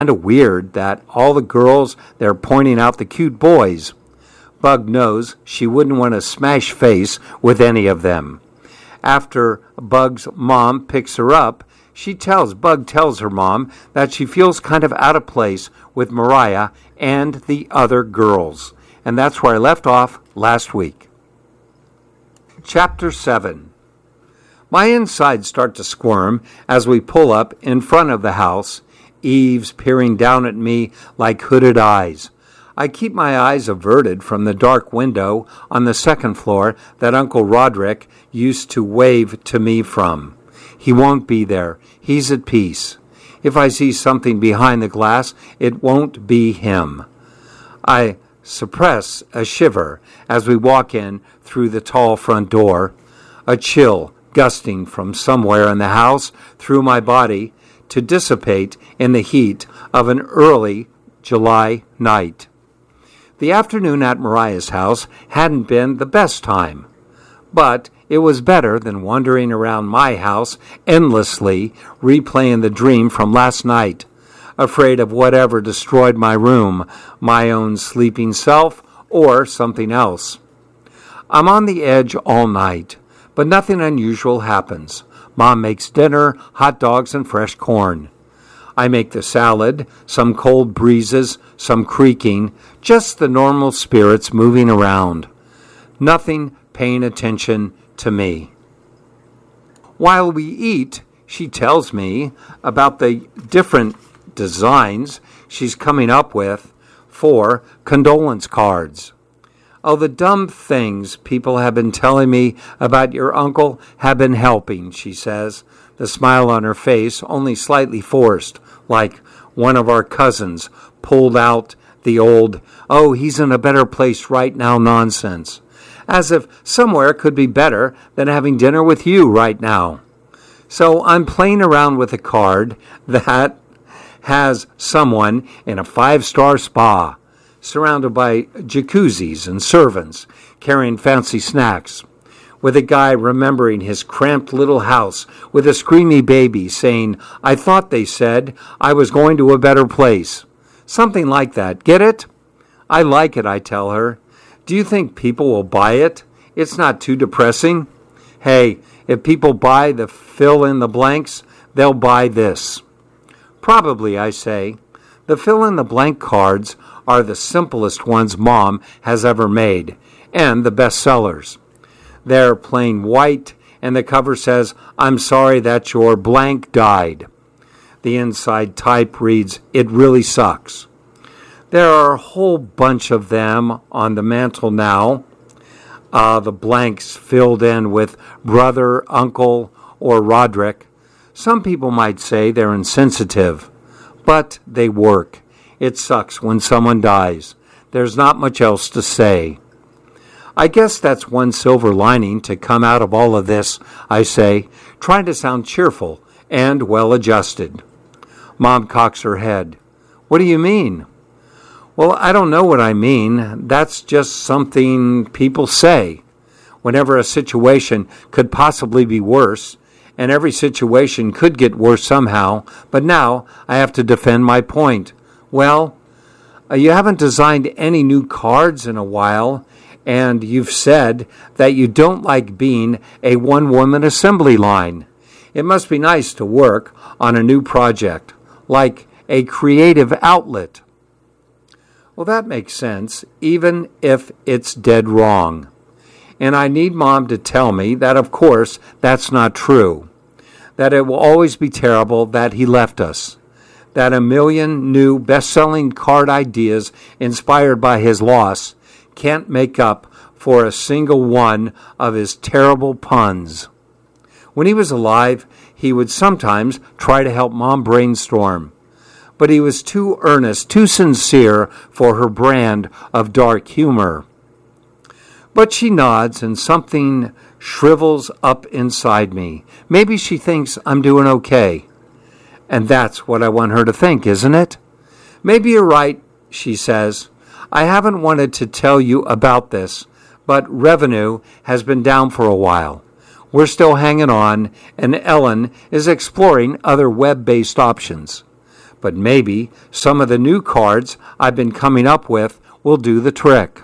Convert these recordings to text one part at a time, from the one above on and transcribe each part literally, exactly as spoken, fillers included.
Kind of weird that all the girls, they're pointing out the cute boys. Bug knows she wouldn't want to smash face with any of them. After Bug's mom picks her up, she tells, Bug tells her mom that she feels kind of out of place with Mariah and the other girls. And that's where I left off last week. Chapter seven. My insides start to squirm as we pull up in front of the house, Eve's peering down at me like hooded eyes. I keep my eyes averted from the dark window on the second floor that Uncle Roderick used to wave to me from. He won't be there. He's at peace. If I see something behind the glass, it won't be him. I suppress a shiver as we walk in through the tall front door, a chill gusting from somewhere in the house through my body to dissipate in the heat of an early July night. The afternoon at Mariah's house hadn't been the best time, but it was better than wandering around my house endlessly replaying the dream from last night, afraid of whatever destroyed my room, my own sleeping self or something else. I'm on the edge all night, but nothing unusual happens. Mom makes dinner, hot dogs, and fresh corn. I make the salad, some cold breezes, some creaking, just the normal spirits moving around. Nothing paying attention to me. While we eat, she tells me about the different designs she's coming up with for condolence cards. Oh, the dumb things people have been telling me about your uncle have been helping, she says, the smile on her face only slightly forced, like one of our cousins pulled out the old, oh, he's in a better place right now nonsense, as if somewhere could be better than having dinner with you right now. So I'm playing around with a card that has someone in a five-star spa, surrounded by jacuzzis and servants, carrying fancy snacks, with a guy remembering his cramped little house with a screamy baby saying, I thought they said I was going to a better place. Something like that. Get it? I like it, I tell her. Do you think people will buy it? It's not too depressing. Hey, if people buy the fill-in-the-blanks, they'll buy this. Probably, I say. The fill-in-the-blank cards are the simplest ones Mom has ever made, and the best sellers. They're plain white, and the cover says, I'm sorry that your blank died. The inside type reads, It really sucks. There are a whole bunch of them on the mantle now, uh, the blanks filled in with brother, uncle, or Roderick. Some people might say they're insensitive, but they work. It sucks when someone dies. There's not much else to say. I guess that's one silver lining to come out of all of this, I say, trying to sound cheerful and well-adjusted. Mom cocks her head. What do you mean? Well, I don't know what I mean. That's just something people say. Whenever a situation could possibly be worse, and every situation could get worse somehow, but now I have to defend my point. Well, uh, you haven't designed any new cards in a while, and you've said that you don't like being a one-woman assembly line. It must be nice to work on a new project, like a creative outlet. Well, that makes sense, even if it's dead wrong. And I need Mom to tell me that, of course, that's not true. That it will always be terrible that he left us. That a million new best-selling card ideas inspired by his loss can't make up for a single one of his terrible puns. When he was alive, he would sometimes try to help Mom brainstorm, but he was too earnest, too sincere for her brand of dark humor. But she nods and something shrivels up inside me. Maybe she thinks I'm doing okay. And that's what I want her to think, isn't it? Maybe you're right, she says. I haven't wanted to tell you about this, but revenue has been down for a while. We're still hanging on, and Ellen is exploring other web-based options. but maybe some of the new cards I've been coming up with will do the trick.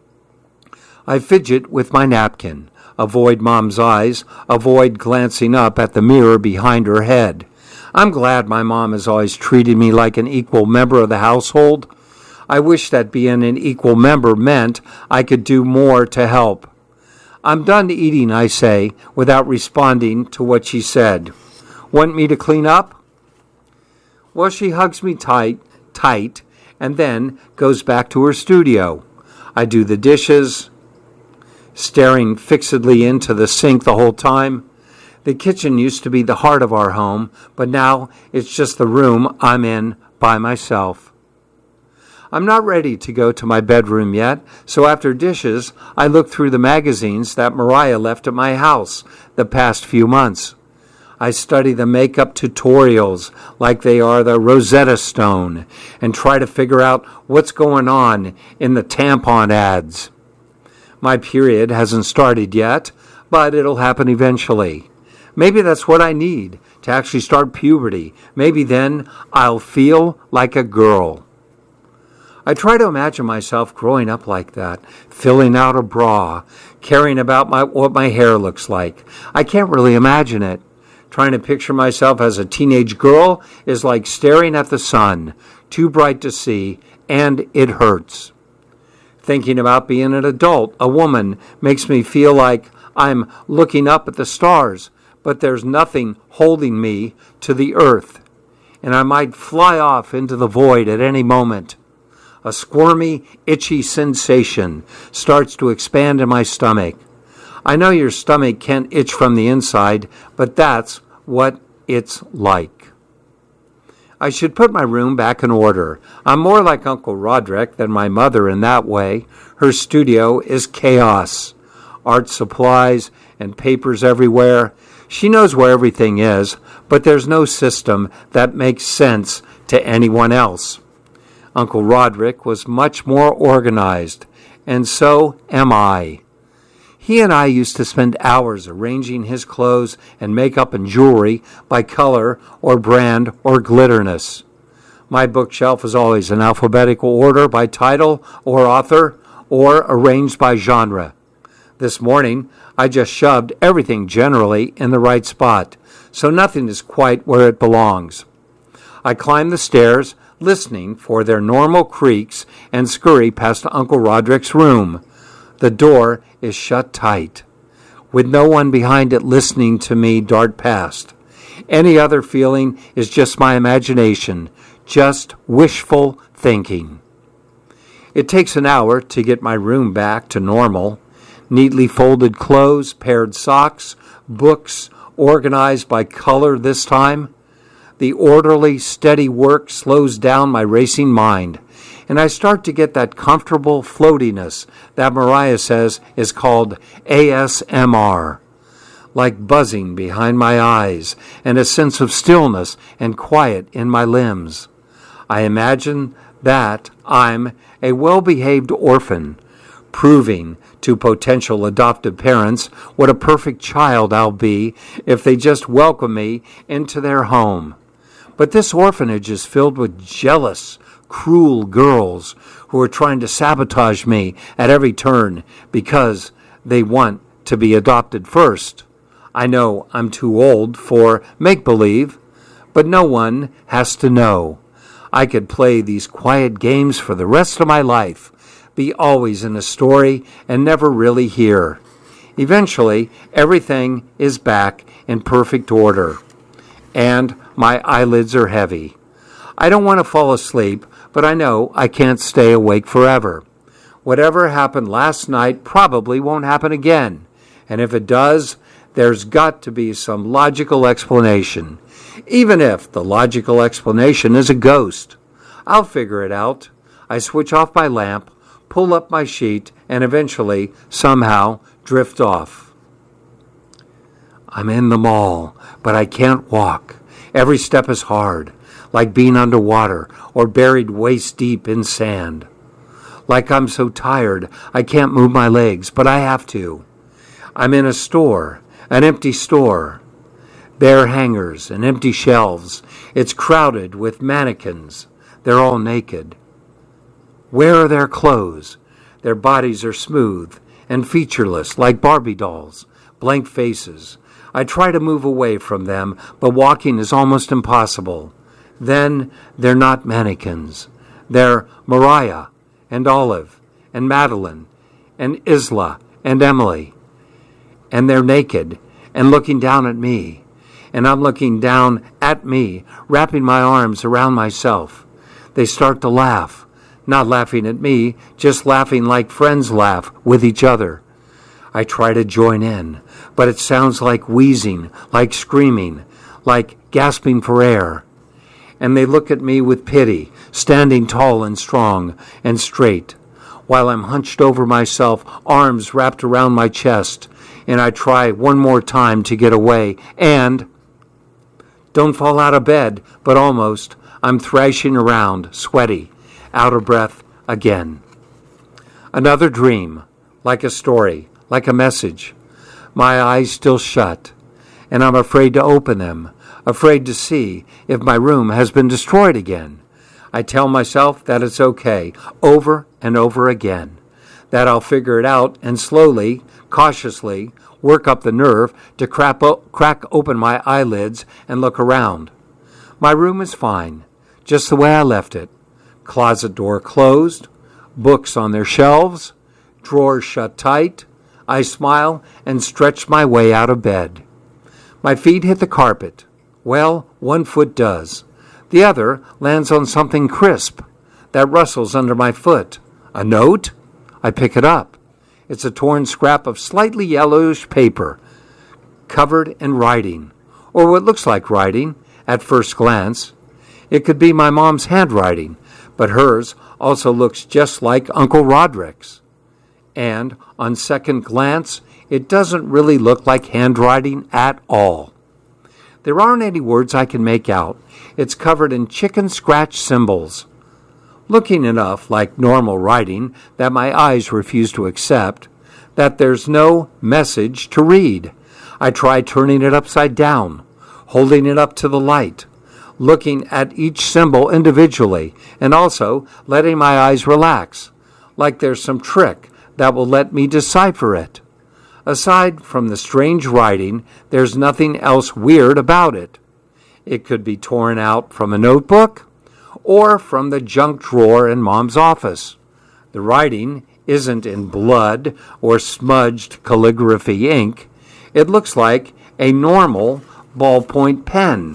I fidget with my napkin, avoid Mom's eyes, avoid glancing up at the mirror behind her head. I'm glad my mom has always treated me like an equal member of the household. I wish that being an equal member meant I could do more to help. I'm done eating, I say, without responding to what she said. Want me to clean up? Well, she hugs me tight, tight, and then goes back to her studio. I do the dishes, staring fixedly into the sink the whole time. The kitchen used to be the heart of our home, but now it's just the room I'm in by myself. I'm not ready to go to my bedroom yet, so after dishes, I look through the magazines that Mariah left at my house the past few months. I study the makeup tutorials like they are the Rosetta Stone and try to figure out what's going on in the tampon ads. My period hasn't started yet, but it'll happen eventually. Maybe that's what I need to actually start puberty. Maybe then I'll feel like a girl. I try to imagine myself growing up like that, filling out a bra, caring about my, what my hair looks like. I can't really imagine it. Trying to picture myself as a teenage girl is like staring at the sun, too bright to see, and it hurts. Thinking about being an adult, a woman, makes me feel like I'm looking up at the stars, but there's nothing holding me to the earth, and I might fly off into the void at any moment. A squirmy, itchy sensation starts to expand in my stomach. I know your stomach can't itch from the inside, but that's what it's like. I should put my room back in order. I'm more like Uncle Roderick than my mother in that way. Her studio is chaos. Art supplies and papers everywhere. She knows where everything is, but there's no system that makes sense to anyone else. Uncle Roderick was much more organized, and so am I. He and I used to spend hours arranging his clothes and makeup and jewelry by color or brand or glitterness. My bookshelf was always in alphabetical order by title or author or arranged by genre. This morning, I just shoved everything generally in the right spot, so nothing is quite where it belongs. I climb the stairs, listening for their normal creaks, and scurry past Uncle Roderick's room. The door is shut tight, with no one behind it listening to me dart past. Any other feeling is just my imagination, just wishful thinking. It takes an hour to get my room back to normal. Neatly folded clothes, paired socks, books, organized by color this time. The orderly, steady work slows down my racing mind, and I start to get that comfortable floatiness that Mariah says is called A S M R, like buzzing behind my eyes and a sense of stillness and quiet in my limbs. I imagine that I'm a well-behaved orphan, proving to potential adoptive parents what a perfect child I'll be if they just welcome me into their home. But this orphanage is filled with jealous, cruel girls who are trying to sabotage me at every turn because they want to be adopted first. I know I'm too old for make-believe, but no one has to know. I could play these quiet games for the rest of my life, be always in a story and never really here. Eventually, everything is back in perfect order, and my eyelids are heavy. I don't want to fall asleep, but I know I can't stay awake forever. Whatever happened last night probably won't happen again, and if it does, there's got to be some logical explanation. Even if the logical explanation is a ghost, I'll figure it out. I switch off my lamp, pull up my sheet, and eventually, somehow, drift off. I'm in the mall, but I can't walk. Every step is hard, like being underwater or buried waist deep in sand. Like I'm so tired, I can't move my legs, but I have to. I'm in a store, an empty store. Bare hangers and empty shelves. It's crowded with mannequins. They're all naked. Where are their clothes? Their bodies are smooth and featureless like Barbie dolls, blank faces. I try to move away from them, but walking is almost impossible. Then they're not mannequins. They're Mariah and Olive and Madeline and Isla and Emily. And they're naked and looking down at me. And I'm looking down at me, wrapping my arms around myself. They start to laugh, not laughing at me, just laughing like friends laugh with each other. I try to join in, but it sounds like wheezing, like screaming, like gasping for air. And they look at me with pity, standing tall and strong and straight, while I'm hunched over myself, arms wrapped around my chest, and I try one more time to get away, and don't fall out of bed, but almost. I'm thrashing around, sweaty, out of breath again. Another dream, like a story, like a message. My eyes still shut, and I'm afraid to open them, afraid to see if my room has been destroyed again. I tell myself that it's okay, over and over again, that I'll figure it out and slowly, cautiously, work up the nerve to crap o- crack open my eyelids and look around. My room is fine, just the way I left it. Closet door closed, books on their shelves, drawers shut tight. I smile and stretch my way out of bed. My feet hit the carpet. Well, one foot does. The other lands on something crisp that rustles under my foot. A note? I pick it up. It's a torn scrap of slightly yellowish paper, covered in writing, or what looks like writing at first glance. It could be my mom's handwriting, but hers also looks just like Uncle Roderick's. And on second glance, it doesn't really look like handwriting at all. There aren't any words I can make out. It's covered in chicken scratch symbols, looking enough like normal writing that my eyes refuse to accept, that there's no message to read. I try turning it upside down, holding it up to the light, looking at each symbol individually, and also letting my eyes relax, like there's some trick that will let me decipher it. Aside from the strange writing, there's nothing else weird about it. It could be torn out from a notebook or from the junk drawer in Mom's office. The writing isn't in blood or smudged calligraphy ink. It looks like a normal ballpoint pen.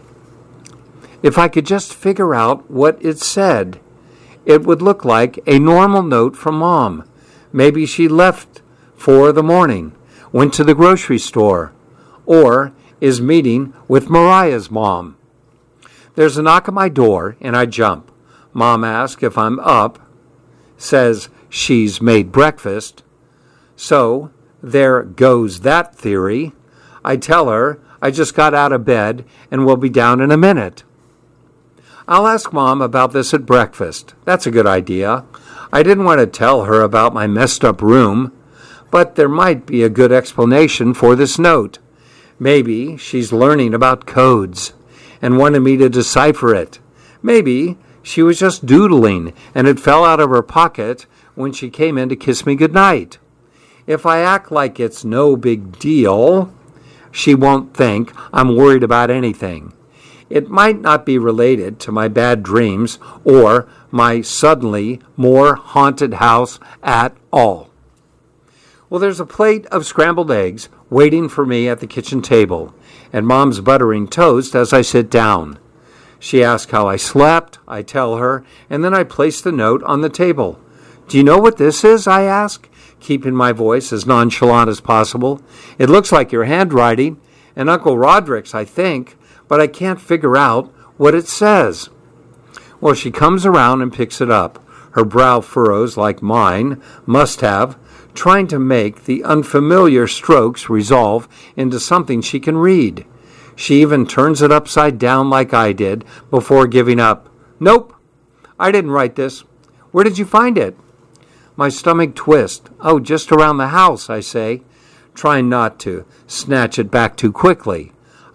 If I could just figure out what it said, it would look like a normal note from Mom. Maybe she left for the morning, went to the grocery store, or is meeting with Mariah's mom. There's a knock at my door, and I jump. Mom asks if I'm up, says she's made breakfast. So there goes that theory. I tell her I just got out of bed and will be down in a minute. I'll ask Mom about this at breakfast. That's a good idea. I didn't want to tell her about my messed up room, but there might be a good explanation for this note. Maybe she's learning about codes and wanted me to decipher it. Maybe she was just doodling and it fell out of her pocket when she came in to kiss me goodnight. If I act like it's no big deal, she won't think I'm worried about anything. It might not be related to my bad dreams or my suddenly more haunted house at all. Well, there's a plate of scrambled eggs waiting for me at the kitchen table, and Mom's buttering toast as I sit down. She asks how I slept, I tell her, and then I place the note on the table. Do you know what this is? I ask, keeping my voice as nonchalant as possible. It looks like your handwriting, and Uncle Roderick's, I think, but I can't figure out what it says. Well, she comes around and picks it up. Her brow furrows like mine must have, trying to make the unfamiliar strokes resolve into something she can read. She even turns it upside down like I did before giving up. Nope, I didn't write this. Where did you find it? My stomach twists. Oh, just around the house, I say, trying not to snatch it back too quickly.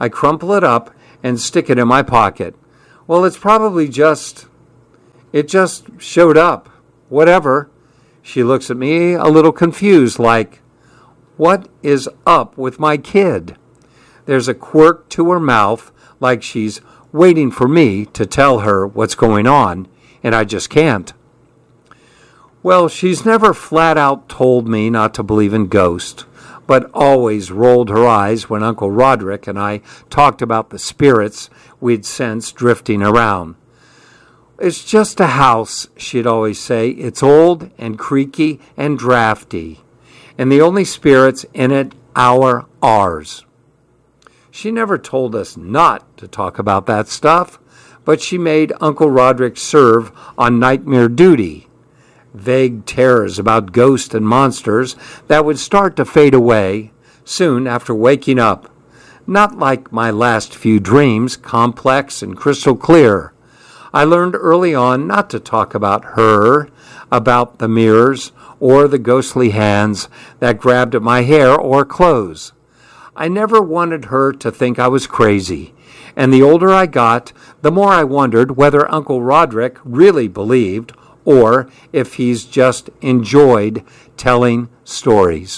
I crumple it up and stick it in my pocket. Well, it's probably just, it just showed up. Whatever. She looks at me a little confused, like, what is up with my kid? There's a quirk to her mouth, like she's waiting for me to tell her what's going on, and I just can't. Well, she's never flat out told me not to believe in ghosts, but always rolled her eyes when Uncle Roderick and I talked about the spirits we'd sensed drifting around. It's just a house, she'd always say. It's old and creaky and drafty, and the only spirits in it are ours. She never told us not to talk about that stuff, but she made Uncle Roderick serve on nightmare duty. Vague terrors about ghosts and monsters that would start to fade away soon after waking up. Not like my last few dreams, complex and crystal clear. I learned early on not to talk about her, about the mirrors, or the ghostly hands that grabbed at my hair or clothes. I never wanted her to think I was crazy, and the older I got, the more I wondered whether Uncle Roderick really believed or if he's just enjoyed telling stories.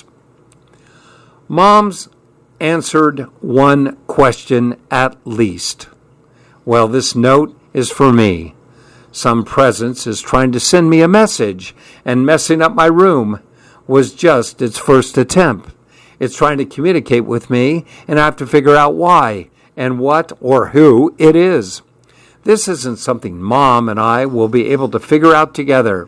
Mom's answered one question at least. Well, this note is for me. Some presence is trying to send me a message, and messing up my room was just its first attempt. It's trying to communicate with me, and I have to figure out why and what or who it is. This isn't something Mom and I will be able to figure out together.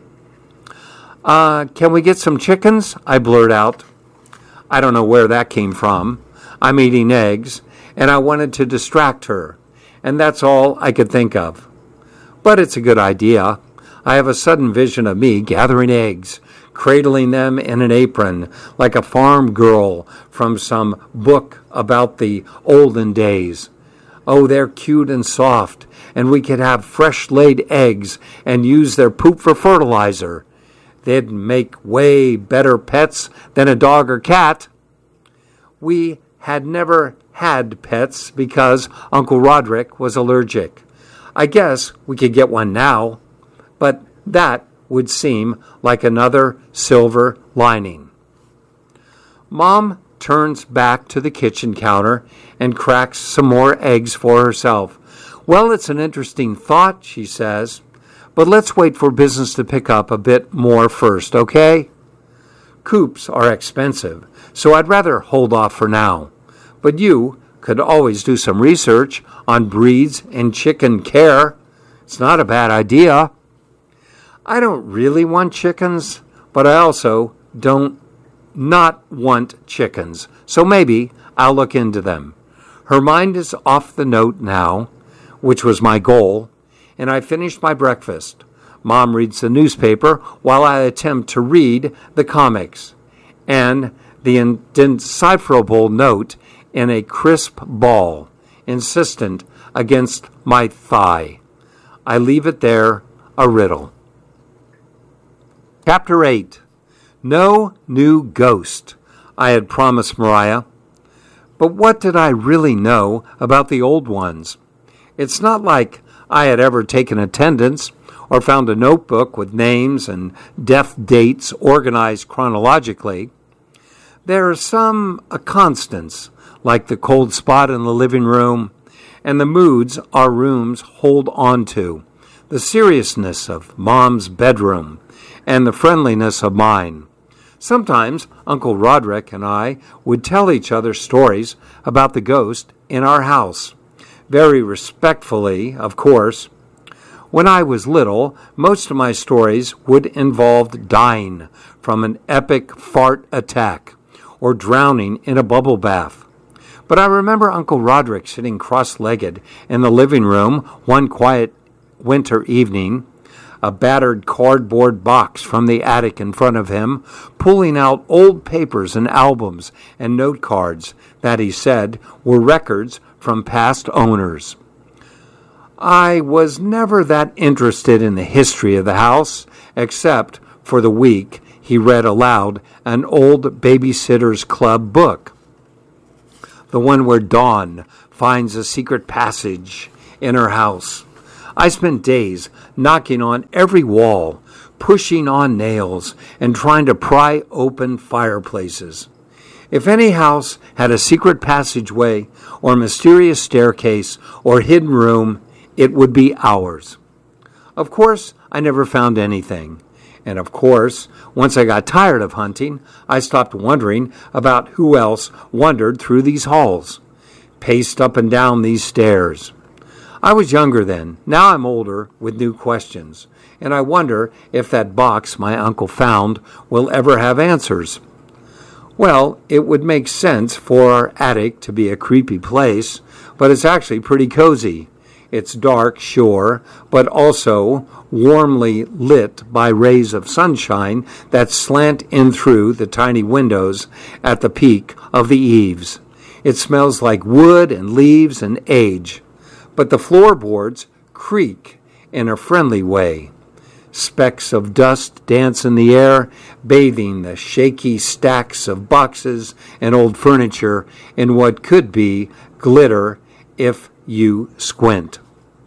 Uh, can we get some chickens? I blurt out. I don't know where that came from. I'm eating eggs, and I wanted to distract her, and that's all I could think of. But it's a good idea. I have a sudden vision of me gathering eggs, cradling them in an apron like a farm girl from some book about the olden days. Oh, they're cute and soft, and we could have fresh-laid eggs and use their poop for fertilizer. They'd make way better pets than a dog or cat. We had never had pets because Uncle Roderick was allergic. I guess we could get one now, but that would seem like another silver lining. Mom turns back to the kitchen counter and cracks some more eggs for herself. Well, it's an interesting thought, she says, but let's wait for business to pick up a bit more first, okay? Coops are expensive, so I'd rather hold off for now. But you could always do some research on breeds and chicken care. It's not a bad idea. I don't really want chickens, but I also don't not want chickens, so maybe I'll look into them. Her mind is off the note now, which was my goal, and I finished my breakfast. Mom reads the newspaper while I attempt to read the comics, and the indecipherable note in a crisp ball, insistent against my thigh. I leave it there, a riddle. Chapter eight. No new ghost, I had promised Mariah. But what did I really know about the old ones? It's not like I had ever taken attendance or found a notebook with names and death dates organized chronologically. There are some uh, constants, like the cold spot in the living room and the moods our rooms hold on to, the seriousness of Mom's bedroom, and the friendliness of mine. Sometimes Uncle Roderick and I would tell each other stories about the ghost in our house. Very respectfully, of course. When I was little, most of my stories would involve dying from an epic fart attack or drowning in a bubble bath. But I remember Uncle Roderick sitting cross-legged in the living room one quiet winter evening, a battered cardboard box from the attic in front of him, pulling out old papers and albums and note cards that he said were records from past owners. I was never that interested in the history of the house, except for the week he read aloud an old Babysitter's Club book, the one where Dawn finds a secret passage in her house. I spent days knocking on every wall, pushing on nails, and trying to pry open fireplaces. If any house had a secret passageway or mysterious staircase or hidden room, it would be ours. Of course, I never found anything. And of course, once I got tired of hunting, I stopped wondering about who else wandered through these halls, paced up and down these stairs. I was younger then. Now I'm older with new questions, and I wonder if that box my uncle found will ever have answers. Well, it would make sense for our attic to be a creepy place, but it's actually pretty cozy. It's dark, sure, but also warmly lit by rays of sunshine that slant in through the tiny windows at the peak of the eaves. It smells like wood and leaves and age, but the floorboards creak in a friendly way. Specks of dust dance in the air, bathing the shaky stacks of boxes and old furniture in what could be glitter if you squint.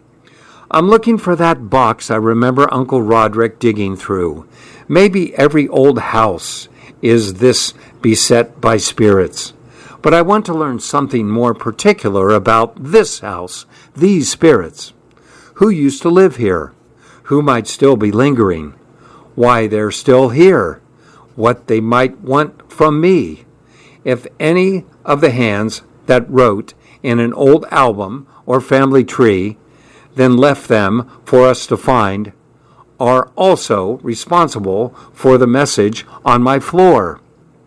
I'm looking for that box I remember Uncle Roderick digging through. Maybe every old house is this beset by spirits. But I want to learn something more particular about this house, these spirits. Who used to live here? Who might still be lingering? Why they're still here? What they might want from me? If any of the hands that wrote in an old album or family tree, then left them for us to find, are also responsible for the message on my floor.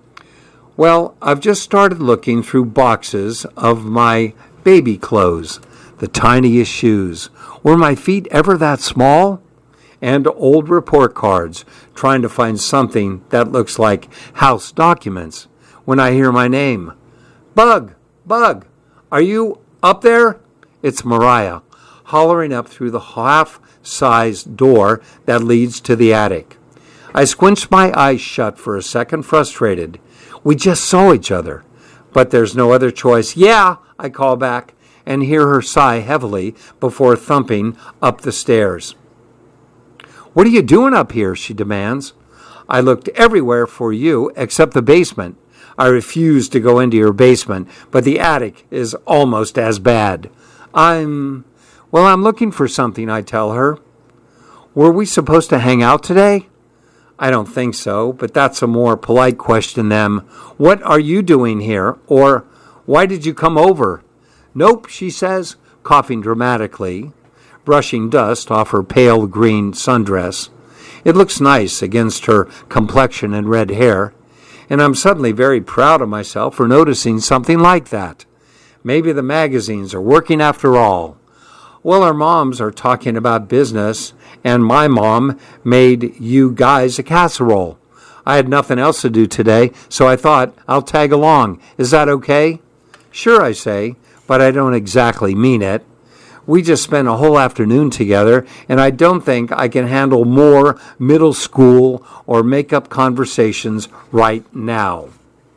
Well, I've just started looking through boxes of my baby clothes, the tiniest shoes. Were my feet ever that small? And old report cards, trying to find something that looks like house documents when I hear my name. Bug, Bug, are you up there? It's Mariah, hollering up through the half-sized door that leads to the attic. I squinched my eyes shut for a second, frustrated. We just saw each other, but there's no other choice. Yeah, I call back, and hear her sigh heavily before thumping up the stairs. What are you doing up here? She demands. I looked everywhere for you except the basement. I refuse to go into your basement, but the attic is almost as bad. I'm... Well, I'm looking for something, I tell her. Were we supposed to hang out today? I don't think so, but that's a more polite question than, what are you doing here? Or, why did you come over? Nope, she says, coughing dramatically, brushing dust off her pale green sundress. It looks nice against her complexion and red hair, and I'm suddenly very proud of myself for noticing something like that. Maybe the magazines are working after all. Well, our moms are talking about business, and my mom made you guys a casserole. I had nothing else to do today, so I thought I'll tag along. Is that okay? Sure, I say, but I don't exactly mean it. We just spent a whole afternoon together, and I don't think I can handle more middle school or make-up conversations right now.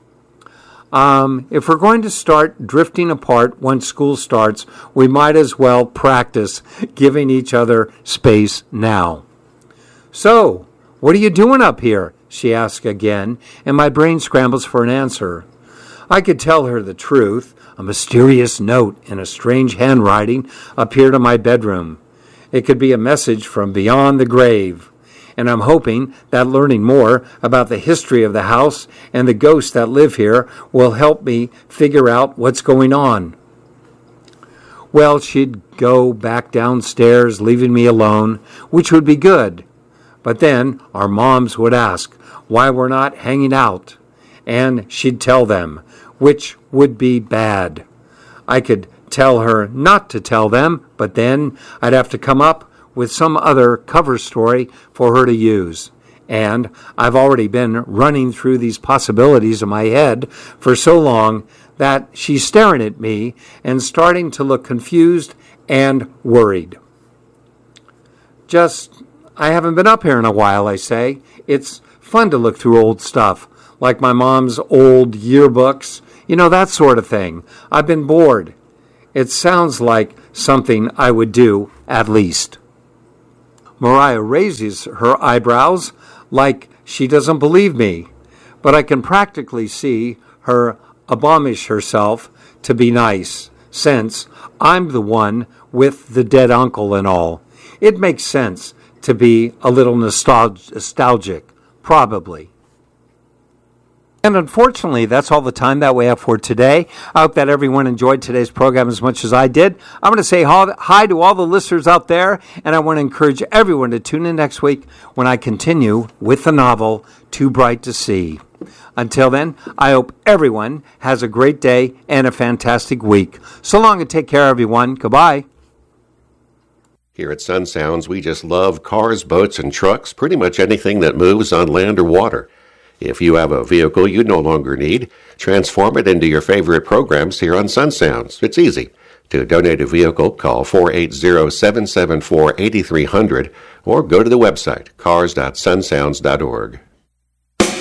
Um, if we're going to start drifting apart once school starts, we might as well practice giving each other space now. So, what are you doing up here? She asks again, and my brain scrambles for an answer. I could tell her the truth. A mysterious note in a strange handwriting appeared in my bedroom. It could be a message from beyond the grave. And I'm hoping that learning more about the history of the house and the ghosts that live here will help me figure out what's going on. Well, she'd go back downstairs, leaving me alone, which would be good. But then our moms would ask why we're not hanging out, and she'd tell them, which would be bad. I could tell her not to tell them, but then I'd have to come up with some other cover story for her to use. And I've already been running through these possibilities in my head for so long that she's staring at me and starting to look confused and worried. Just, I haven't been up here in a while, I say. It's fun to look through old stuff, like my mom's old yearbooks, you know, that sort of thing. I've been bored. It sounds like something I would do, at least. Mariah raises her eyebrows like she doesn't believe me, but I can practically see her abomish herself to be nice, since I'm the one with the dead uncle and all. It makes sense to be a little nostalg- nostalgic, probably. And unfortunately, that's all the time that we have for today. I hope that everyone enjoyed today's program as much as I did. I'm going to say hi to all the listeners out there, and I want to encourage everyone to tune in next week when I continue with the novel Too Bright to See. Until then, I hope everyone has a great day and a fantastic week. So long and take care, everyone. Goodbye. Here at Sun Sounds, we just love cars, boats, and trucks, pretty much anything that moves on land or water. If you have a vehicle you no longer need, transform it into your favorite programs here on Sun Sounds. It's easy. To donate a vehicle, call four eight zero, seven seven four, eight three zero zero or go to the website cars dot sun sounds dot org.